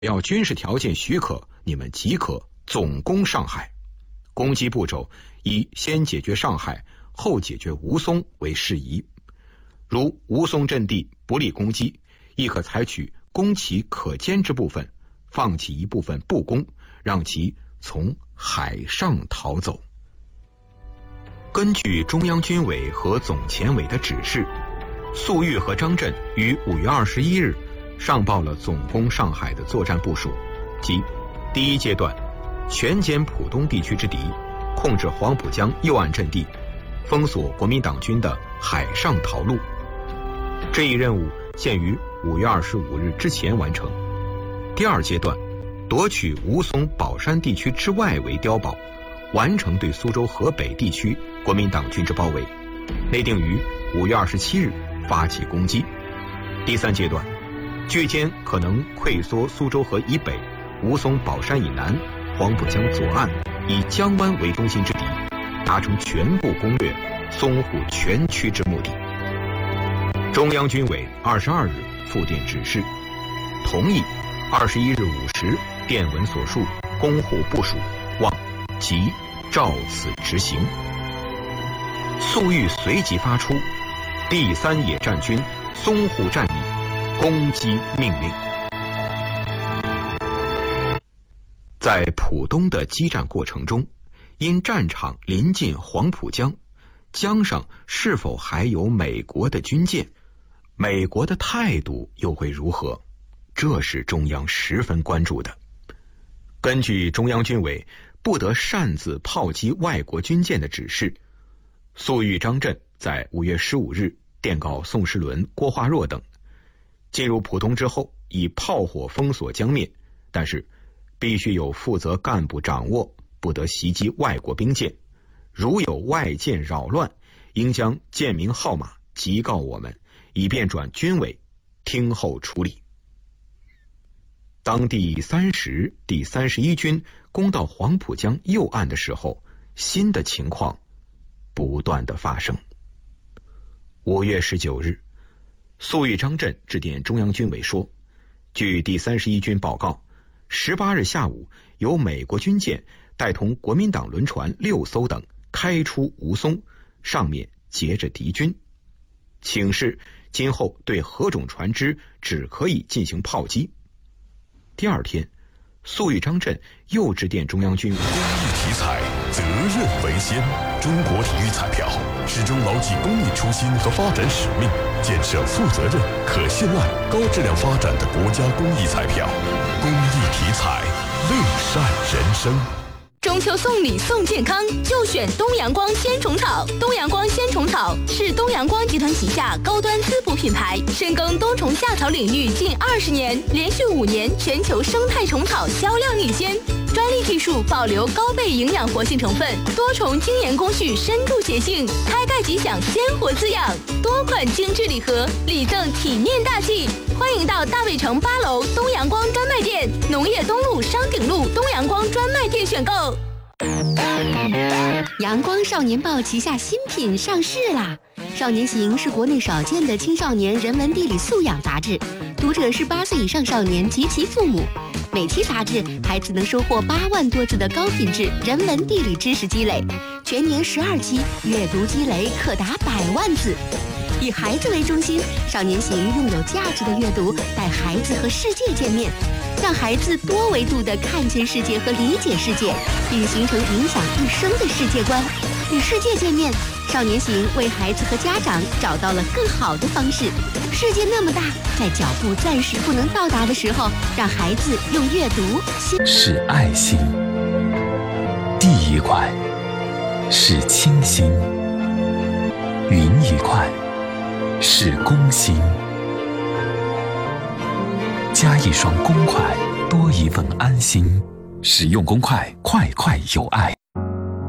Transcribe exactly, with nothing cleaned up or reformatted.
要军事条件许可，你们即可总攻上海。攻击步骤以先解决上海，后解决吴淞为适宜。如吴淞阵地不利攻击，亦可采取攻其可歼之部分，放弃一部分不攻，让其从海上逃走。根据中央军委和总前委的指示，粟裕和张震于五月二十一日上报了总攻上海的作战部署，即第一阶段全歼浦东地区之敌，控制黄浦江右岸阵地，封锁国民党军的海上逃路。这一任务限于五月二十五日之前完成。第二阶段夺取吴淞宝山地区之外围碉堡，完成对苏州河北地区国民党军之包围，内定于五月二十七日发起攻击。第三阶段拒歼可能溃缩苏州河以北、吴淞宝山以南、黄浦江左岸以江湾为中心之敌，达成全部攻略淞沪全区之目的。中央军委二十二日复电指示，同意二十一日五时电文所述攻沪部署，望即照此执行。粟裕随即发出第三野战军淞沪战役攻击命令。在浦东的激战过程中，因战场临近黄浦江，江上是否还有美国的军舰？美国的态度又会如何？这是中央十分关注的。根据中央军委不得擅自炮击外国军舰的指示，粟裕、张震在五月十五日电告宋时轮、郭化若等，进入浦东之后以炮火封锁江面，但是必须有负责干部掌握，不得袭击外国兵舰。如有外舰扰乱，应将舰名号码急告我们，以便转军委听候处理。当第三十、第三十一军攻到黄浦江右岸的时候，新的情况不断的发生。五月十九日，粟裕、张震致电中央军委说，据第三十一军报告，十八日下午有美国军舰带同国民党轮船六艘等开出吴淞，上面结着敌军，请示今后对何种船只只可以进行炮击。第二天，粟裕、张震又致电中央军委， 公益体彩，责任为先。中国体育彩票始终牢记公益初心和发展使命，建设负责任、可信赖、高质量发展的国家公益彩票。公益体彩，乐善人生。 中秋送礼送健康，就选东阳光鲜虫草。东阳光鲜虫草是东阳光集团旗下高端滋补品牌，深耕冬虫夏草领域近二十年，连续五年全球生态虫草销量领先。专利技术保留高倍营养活性成分，多重精研工序深度协性，开盖吉祥鲜活滋养。多款精致礼盒，礼赠体面大气。欢迎到大卫城八楼东阳光专卖店、农业东路商鼎路东阳光专卖店选购。 阳光少年报旗下新品上市啦！少年行是国内少见的青少年人文地理素养杂志，读者是八岁以上少年及其父母。每期杂志，孩子能收获八万多字的高品质人文地理知识积累，全年十二期，阅读积累可达百万字。以孩子为中心，少年行用有价值的阅读带孩子和世界见面，让孩子多维度地看见世界和理解世界，并形成影响一生的世界观。与世界见面，少年行为孩子和家长找到了更好的方式。世界那么大，在脚步暂时不能到达的时候，让孩子用阅读是爱心，地一块是清新，云一块是公心，加一双公筷，多一份安心。使用公筷，快快有爱。